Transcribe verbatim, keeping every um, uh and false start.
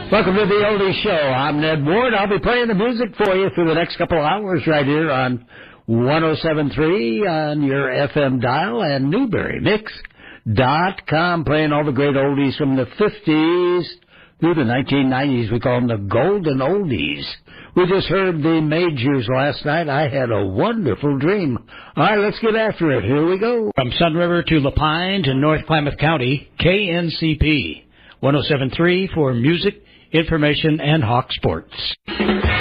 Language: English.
Welcome to the Oldie Show. I'm Ned Ward. I'll be playing the music for you through the next couple of hours right here on one oh seven point three on your F M dial and Newberry Mix dot com, playing all the great oldies from the fifties through the nineteen nineties. We call them the golden oldies. We just heard the Majors last night. I had a wonderful dream. All right, let's get after it. Here we go. From Sun River to La Pine to North Klamath County, K N C P one oh seven point three for music, information, and Hawk Sports.